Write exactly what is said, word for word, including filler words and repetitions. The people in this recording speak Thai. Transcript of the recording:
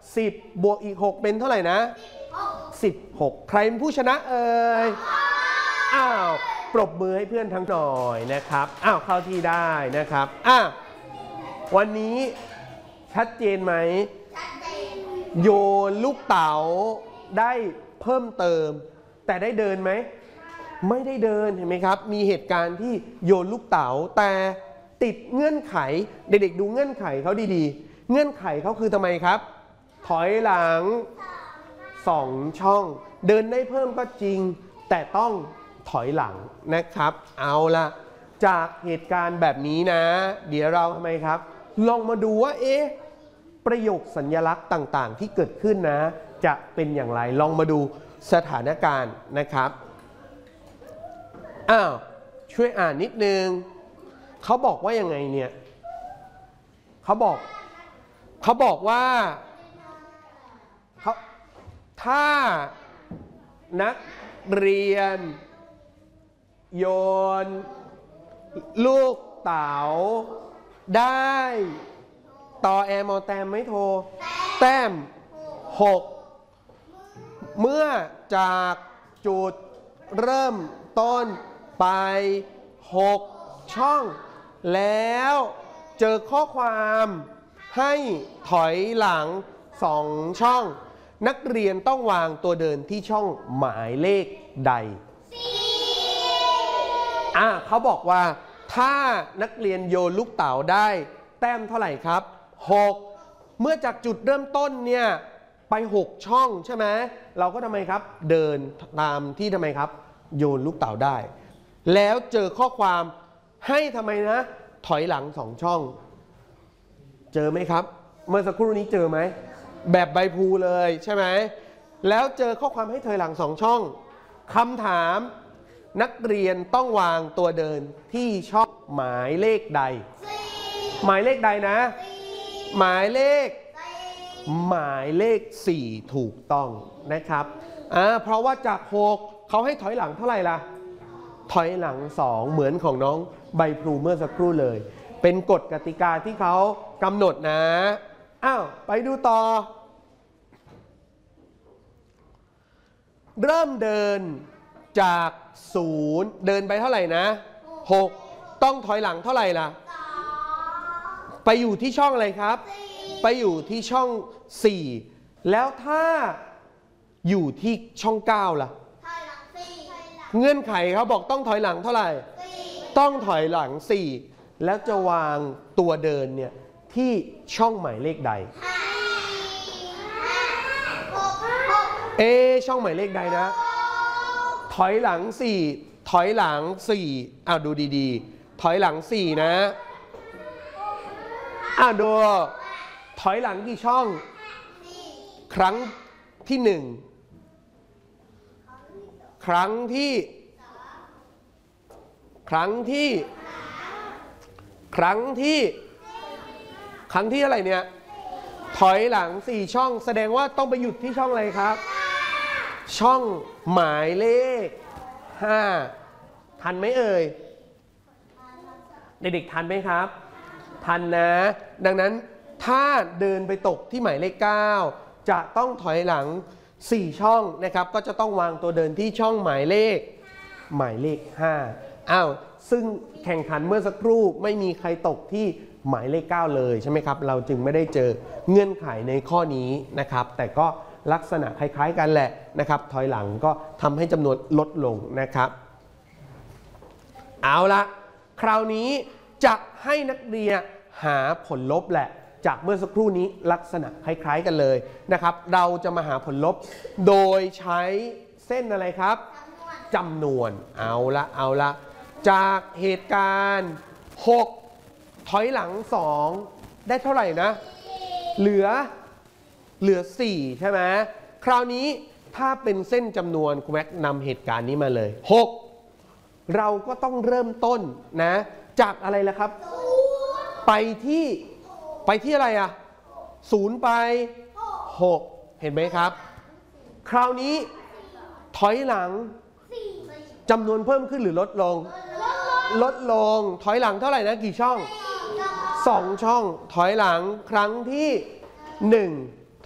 สิบบวกอีกหกเป็นเท่าไหร่นะสิบหกใครเป็นผู้ชนะเอ่ยอ้าวปรบมือให้เพื่อนทั้งหน่อยนะครับอ้าวเข้าที่ได้นะครับอ่ะวันนี้ชัดเจนไหมโยนลูกเต๋าได้เพิ่มเติมแต่ได้เดินไหมไม่ได้เดินเห็นไหมครับมีเหตุการณ์ที่โยนลูกเต๋าแต่ติดเงื่อนไขเด็กๆดูเงื่อนไขเขาดีๆเงื่อนไขเขาคือทำไมครับถอยหลังสองช่องเดินได้เพิ่มก็จริงแต่ต้องถอยหลังนะครับเอาละจากเหตุการณ์แบบนี้นะเดี๋ยวเราทำไมครับลองมาดูว่าเอ๊ะประโยคสัญลักษณ์ต่างๆที่เกิดขึ้นนะจะเป็นอย่างไรลองมาดูสถานการณ์นะครับอ้าวช่วยอ่านนิดนึงเขาบอกว่ายังไงเนี่ยเขาบอกเขาบอกว่าเขาถ้านักเรียนโยนลูกเต๋าได้ต่อแอมอแต้มไม่โทรแต้มหกเมื่อจากจุดเริ่มต้นไปหกช่องแล้วเจอข้อความให้ถอยหลังสองช่องนักเรียนต้องวางตัวเดินที่ช่องหมายเลขใดอ่ะเขาบอกว่าถ้านักเรียนโยนลูกเต๋าได้แต้มเท่าไหร่ครับหกเมื่อจากจุดเริ่มต้นเนี่ยไปหกช่องใช่ไหมเราก็ทำไมครับเดินตามที่ทำไมครับโยนลูกเต๋าได้แล้วเจอข้อความให้ทำไมนะถอยหลังสองช่องเจอไหมครับเมื่อสักครู่นี้เจอไหมแบบใบพลูเลยใช่ไหมแล้วเจอข้อความให้ถอยหลังสองช่องคำถามนักเรียนต้องวางตัวเดินที่ช่องหมายเลขใดหมายเลขใดนะหมายเลขหมายเลขสี่ถูกต้องนะครับอ่าเพราะว่าจากหกเขาให้ถอยหลังเท่าไหร่ล่ะถอยหลังสองเหมือนของน้องใบพลูเมื่อสักครู่เลยเป็นกฎกติกาที่เขากำหนดนะอ้าวไปดูต่อเริ่มเดินจากศูนย์เดินไปเท่าไหร่นะหกต้องถอยหลังเท่าไหร่ล่ะไปอยู่ที่ช่องอะไรครับไปอยู่ที่ช่องสี่แล้วถ้าอยู่ที่ช่องเก้าล่ะเงื่อนไขเขาบอกต้องถอยหลังเท่าไหร่ต้องถอยหลังสี่แล้วจะวางตัวเดินเนี่ยที่ช่องหมายเลขใดเอช่องหมายเลขใดนะถอยหลังสี่ถอยหลังสี่อ้าวดูดีๆถอยหลังสี่นะอ้าวดูถอยหลังกี่ช่องครั้งที่หนึ่งครั้งที่ครั้งที่ครั้งที่ครั้งที่อะไรเนี่ยถอยหลังสี่ช่องแสดงว่าต้องไปหยุดที่ช่องอะไรครับช่องหมายเลขห้าทันไหมเอ่ยเด็กๆทันไหมครับทันนะดังนั้นถ้าเดินไปตกที่หมายเลขเก้าจะต้องถอยหลังสี่ช่องนะครับก็จะต้องวางตัวเดินที่ช่องหมายเลขหมายเลขห้าอ้าวซึ่งแข่งขันเมื่อสักครู่ไม่มีใครตกที่หมายเลขเก้าเลยใช่ไหมครับเราจึงไม่ได้เจอเงื่อนไขในข้อนี้นะครับแต่ก็ลักษณะคล้ายๆกันแหละนะครับถอยหลังก็ทำให้จำนวนลดลงนะครับเอาละคราวนี้จะให้นักเรียนหาผลลบแหละจากเมื่อสักครู่นี้ลักษณะคล้ายๆกันเลยนะครับเราจะมาหาผลลบโดยใช้เส้นอะไรครับจำนวนเอาละเอาละจากเหตุการณ์หกถอยหลังสองได้เท่าไหร่นะเหลือเหลือสี่ใช่ไหมคราวนี้ถ้าเป็นเส้นจำนวนครูแม็กนำเหตุการณ์นี้มาเลยหกเราก็ต้องเริ่มต้นนะจากอะไรล่ะครับไปที่ไปที่อะไรอะศูนย์ไปหกเห็นไหมครับคราวนี้ถอยหลังจำนวนเพิ่มขึ้นหรือลดลงลดลงถอยหลังเท่าไหร่นะกี่ช่องสองช่องถอยหลังครั้งที่หนึ่ง